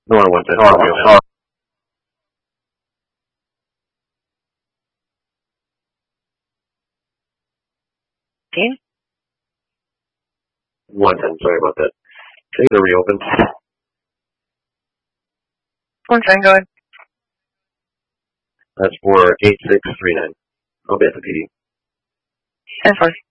Nor 110. Okay. 110, sorry about that. Okay, to reopen. 110, go ahead. That's for 8639. I'll be at the PD. 10-4.